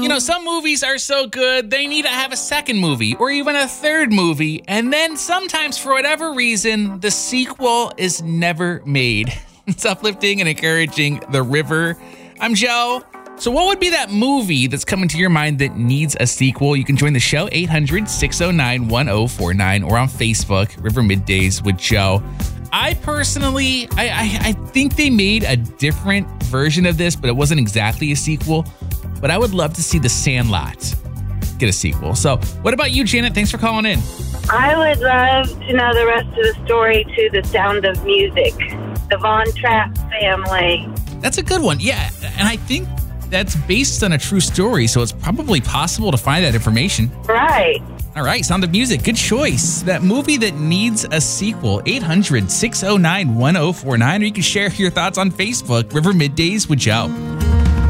You know, some movies are so good, they need to have a second movie or even a third movie. And then sometimes, for whatever reason, the sequel is never made. It's uplifting and encouraging The River. I'm Joe. So what would be that movie that's coming to your mind that needs a sequel? You can join the show, 800-609-1049, or on Facebook, River Middays with Joe. I personally, I think they made a different version of this, but it wasn't exactly a sequel. But I would love to see The Sandlot get a sequel. So what about you, Janet? Thanks for calling in. I would love to know the rest of the story to The Sound of Music, the Von Trapp family. That's a good one. Yeah, and I think that's based on a true story, so it's probably possible to find that information. Right. All right, Sound of Music, good choice. That movie that needs a sequel, 800-609-1049, or you can share your thoughts on Facebook, River Middays with Joe.